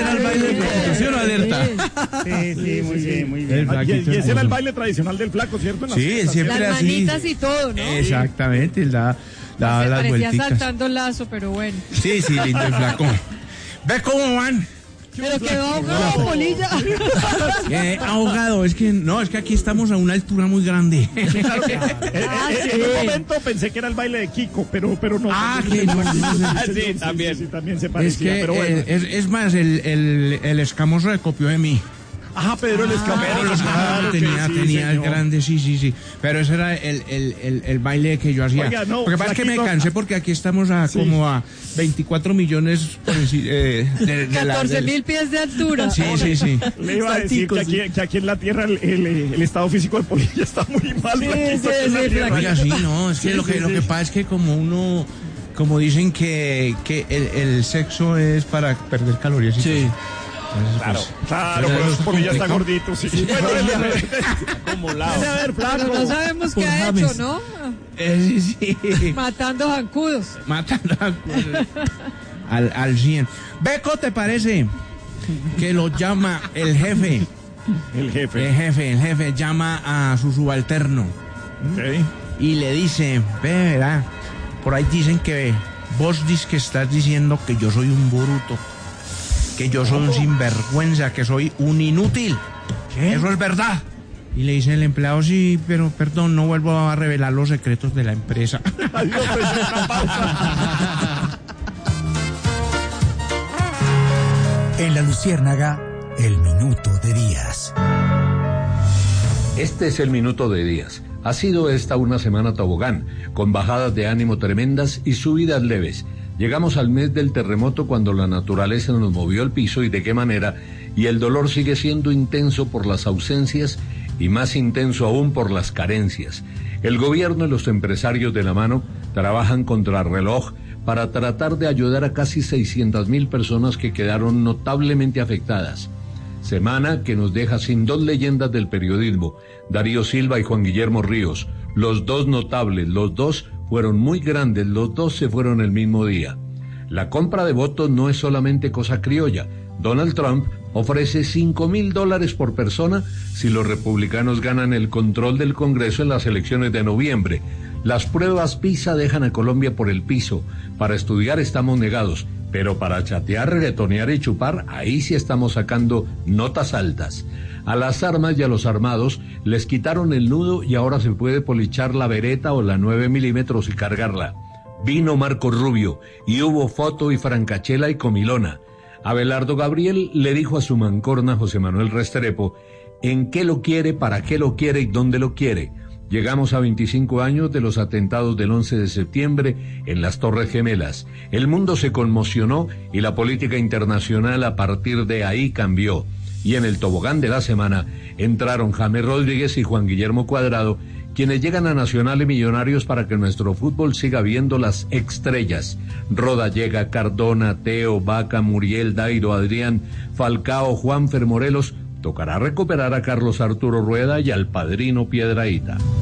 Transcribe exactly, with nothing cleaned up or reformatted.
era el baile de Constitución o Alerta. Sí, sí, muy bien, muy bien. Y, y ese era el baile tradicional del flaco, ¿cierto? En sí, fiestas, siempre las así. manitas y todo, ¿no? Exactamente, él da, da Se las parecía vuelticas. saltando lazo, pero bueno. Sí, sí, lindo el flaco. ¿Ves cómo van? Pero quedó ahogado, Polilla. Eh, ahogado, es que no, es que aquí estamos a una altura muy grande. Claro que, eh, Ah, eh, sí. En un momento pensé que era el baile de Kiko, pero, pero no. Ah, también- que no, no, no. sí, Sí, también. Sí, sí, también se Es parecía, que pero bueno. eh, es, es más, el, el, el escamoso le copió de mí. Ajá, Pedro el Escamero. Pero los claro que tenía, sí, tenía el señor. grande, sí, sí, sí. Pero ese era el, el, el, el baile que yo hacía. Oiga, no, Lo que pasa es que me Flaquito- cansé porque aquí estamos a Sí. como a veinticuatro millones por deci- eh, de, de la- catorce del- mil pies de altura. Sí, sí, sí. Le iba a decir que aquí, que aquí en la tierra el, el, el estado físico de Polilla está muy mal. Sí, Flaquito, sí, aquí en la sí, tierra. Oiga, sí, no, es que Sí, lo que sí, lo sí. que pasa es que como uno, como dicen que, que el, el sexo es para perder calorías. y Sí. Entonces, Claro. pues, Claro, Pero pero eso es Polilla está complicado. gordito, sí. Bueno, dele a ver, Acumulado. dele a ver, Pero flaco. no sabemos Por qué ha James. hecho, ¿no? eh, sí, sí. Matando zancudos. Matando a- al, al cien. Beco, ¿te parece que lo llama el jefe? El jefe. El jefe, el jefe llama a su subalterno Ok. y le dice, ve, verá, por ahí dicen que vos dices que estás diciendo que yo soy un bruto, que yo soy un sinvergüenza, que soy un inútil. Eso es verdad. Y le dice el empleado, sí, pero perdón, no vuelvo a revelar los secretos de la empresa. Adiós, señor, una pausa. En La Luciérnaga, el minuto de Díaz. Este es el minuto de Díaz. Ha sido esta una semana tobogán, con bajadas de ánimo tremendas y subidas leves. Llegamos al mes del terremoto cuando la naturaleza nos movió el piso y de qué manera, y el dolor sigue siendo intenso por las ausencias y más intenso aún por las carencias. El gobierno y los empresarios de la mano trabajan contra reloj para tratar de ayudar a casi seiscientas mil personas que quedaron notablemente afectadas. Semana que nos deja sin dos leyendas del periodismo, Darío Silva y Juan Guillermo Ríos, los dos notables, los dos fueron muy grandes, los dos se fueron el mismo día. La compra de votos no es solamente cosa criolla. Donald Trump ofrece cinco mil dólares por persona si los republicanos ganan el control del Congreso en las elecciones de noviembre. Las pruebas PISA dejan a Colombia por el piso. Para estudiar estamos negados, pero para chatear, reggaetonear y chupar, ahí sí estamos sacando notas altas. A las armas y a los armados les quitaron el nudo y ahora se puede polichar la bereta o la nueve milímetros y cargarla. Vino Marco Rubio y hubo foto y francachela y comilona. Abelardo Gabriel le dijo a su mancorna José Manuel Restrepo en qué lo quiere, para qué lo quiere y dónde lo quiere. Llegamos a veinticinco años de los atentados del once de septiembre en las Torres Gemelas. El mundo se conmocionó y la política internacional a partir de ahí cambió. Y en el tobogán de la semana entraron James Rodríguez y Juan Guillermo Cuadrado, quienes llegan a Nacional y Millonarios para que nuestro fútbol siga viendo las estrellas. Roda llega, Cardona, Teo, Vaca, Muriel, Dairo, Adrián, Falcao, Juanfer Morelos. Tocará recuperar a Carlos Arturo Rueda y al Padrino Piedrahíta.